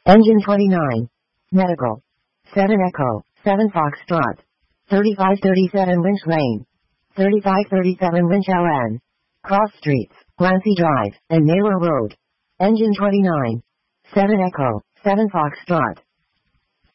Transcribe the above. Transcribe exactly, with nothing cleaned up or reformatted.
Engine twenty-nine. Medical. seven Echo, seven Foxtrot. thirty-five thirty-seven Lynch Lane. thirty-five thirty-seven Lynch L N. Cross Streets, Glancy Drive, and Naylor Road. Engine twenty-nine. seven Echo, seven Foxtrot.